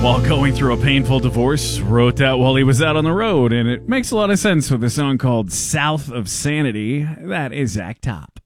while going through a painful divorce, wrote that while he was out on the road, and it makes a lot of sense with a song called South of Sanity. That is Zach Top.